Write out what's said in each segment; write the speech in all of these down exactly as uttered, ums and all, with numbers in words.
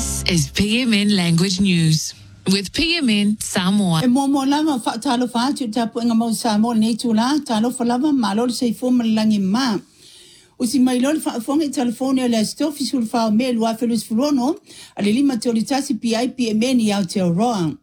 This is P M N Language News with P M N Samoa. E momo lava fa talo fa tu tapu inga mo Samoa nei tula talo fa lava malo se fo malangi ma. Usi mai lol fa fonga telefone le stofi sul fa mail wa felus furono ale lima tolitasi P I P M N i Aotearoa.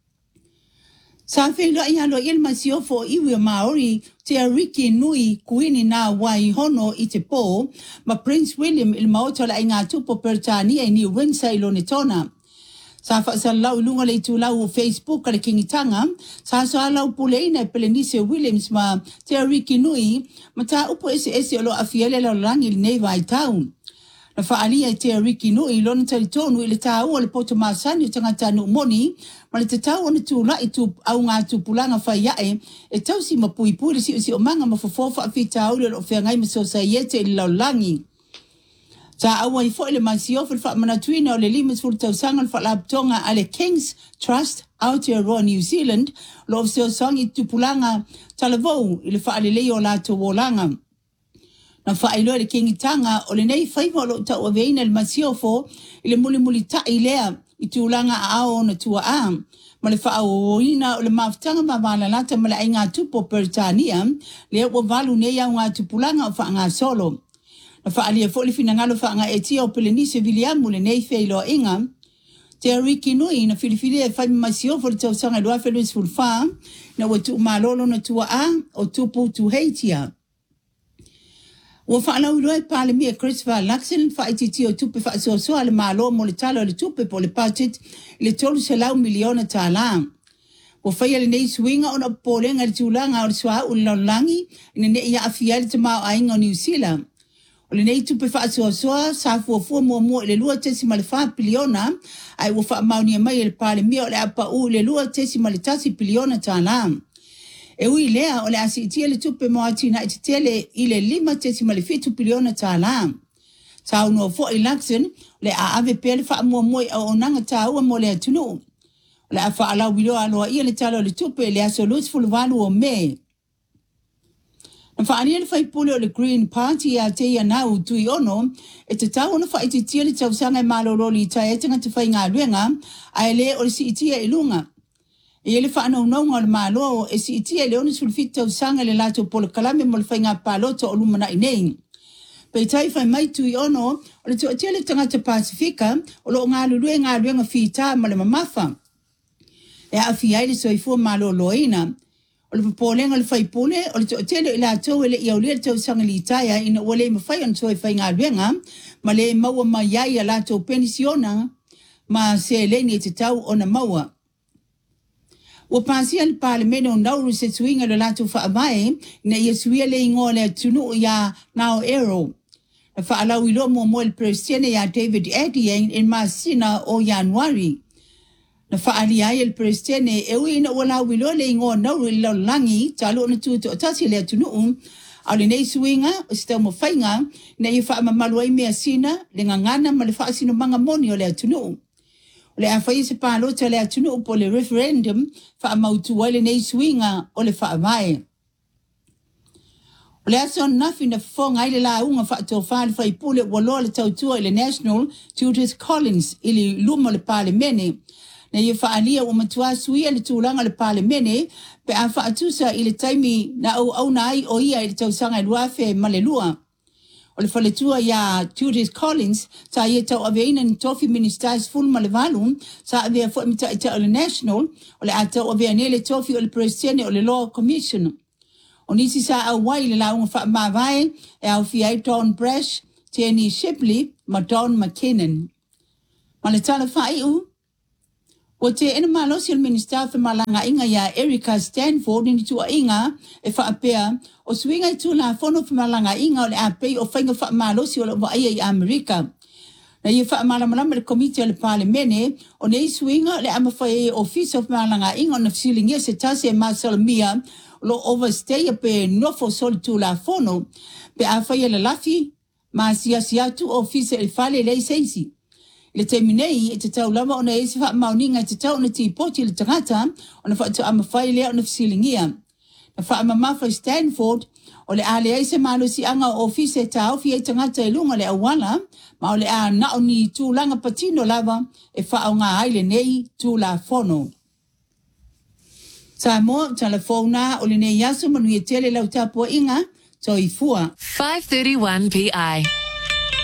Sa fe lo ia lo il masio fo iwi Maori te Riki Nui kuini na wai hono i te po ma Prince William il maoto la inga tupo pertani e ni Windsor ilonetona. Sa fa sa lau lunga le tu lau Facebook kale kingitanga sa sa lau puleina Pelenise Williams ma te Riki Nui ma ta upo ese ese lo afiele la langi nei vai town. Na fa alia te Riki Nui lona talitonu ile ta o le poto masani tangata no moni ma le tau ona tu la itu au ngā tu pulanga fa yae e tau si mapui puri si si o manga mafofofa afita au le o fea ngai maso sa yete ili lau langi. Ta awa i fo ile masio fil fa manatuina o le limes ful tau sangan fa labtonga ale King's Trust Aotearoa New Zealand lo of seo sangi tu pulanga talavou ile fa ale leo la to wolanga. Na fa ilo le kingitanga o le nei faiva lo tau aveina le masio fo ile muli muli ta ilea i tūlanga a ao na tua a. Ma le wha o ina o le maftanga ma wala lata ma le ai ngā tupo Peritania, le o walu nei au ngā tupulanga o wha ngā solo. Na wha alia fo le fina ngalo wha ngā etia o Pelenise Viliamu le nei whailo inga, te Riki Nui na whiriwhiri e whai masio fo le tau sanga lua whelus fulwha, na wa tu malolo na tua a o tupu tu heitia. Wa whaalau loe pāle mia Christopher Luxon whaititi o tupe whaasoasoa le malo mo le talo le tupe po le budget le tolu se lau miliona tā la. Wa whaia le nei suinga o na polenga le tūlanga o le swa o le laulangi ina ne ia awhia le tamao ainga o New Zealand. O le nei tupe whaasoasoa sa fuafua mua mua le lua tesi ma le wha piliona ai wa wha maunia mai le pāle mia o le apa u le lua tesi ma le tasi piliona tā la. E ui lea o le asi itia le tupe mo atina i te tele i le lima tesi ma le fitu piliona tā la. Tā unua fo i Luxon, le a ave pele wha mua moi au onanga tā ua mo le atunu. O le a wha alau wilo aloa ia le talo le tupe le aso lus fuluwalu o me. Na wha ania le whai pule o le Green Party a te ia nau tui ono, e te tau ona wha i te tia le tausanga i malololi i tae etanga te whai ngā ruenga, a ele o le si itia i lunga. E ele wha anau nau ngā le malo e si itia le ona sulfita usanga le lato polo kalame mo le whai ngā paloto o lumana i nei. Pei tai whai mai tui ono, o le tu atia le tangata Pasifika, o lo ngā lulue ngā ruenga whita ma le mamafa. E a whiai le soifua malo loina. O le papolenga le whai pule, o le tu atia le lato ele i aulia le tausanga li taia ina wale ma whai on soi whai ngā ruenga, ma le maua ma iai a lato penisiona, ma se leni e te tau o na maua. Wa pasia le parlemene o nauru se suinga le lato whaavae, na ia suia le ingoa le tunu ia nao ero. Na whaalau ilo mo mo le presidente ia David Edieng in masina o Januari. Na whaali ai le presidente e ui ina walau ilo le ingoa nauru i lau langi, talo na tuto o tasi le tunu, au le nei suinga, o sitau mo whainga, na ia whaamamalu ai mea sina, le ngangana ma le whaasino manga moni o le tunu. Le a whai se pālota le atunu upo le referendum wha mautu wale nei suinga o le wha avae. O le aso nafi na whonga ile la unga wha tō whāle whai pule waloa le tautua i le National Judith Collins ili luma le pāle mene. Na ia wha alia o matua suia le tūlanga le pāle mene pe a wha atusa i le taimi na au au na ai o ia i le tausanga i luafe malelua. O le whaletua ia Judith Collins, sa ia tau aveina ni tofi ministers full malevalu, sa avea fo imita ita o le National, o le atau avea nele tofi o le Presidente o le Law Commission. O nisi sa au wai le launga wha mawai, e au fiai Don Brash, Jenny Shipley, ma Don McKinnon. Ma le tala whai u, o te ena malosi al minister fa malanga inga ia Erica Stanford ni tua inga e fa apea o swinga i tula fono fa malanga inga o le apei o whainga fa malosi o le waia i Amerika. Na ia fa malamalama le komite o le parlemene o nei swinga le amawhai office of malanga inga o na fsilingia se tase e masalamia lo overstay a pe nofo sol tula fono pe a whaia le lafi ma sia sia tu office e fale le seisi. Le terminei e te tau lama o na e se wha mauninga te tau na ti poti le tangata o na wha tu ama whai lea o na fsilingia. Fa mama fa Stanford o le ale ai se malo si anga office ta ofi e tanga te lunga le awala ma o le a na oni tu langa patino lava e fa nga ai le nei tu la fono. Sa mo telefona o le nei yasu manu e tele lau tapo inga so i fua. five thirty-one P I.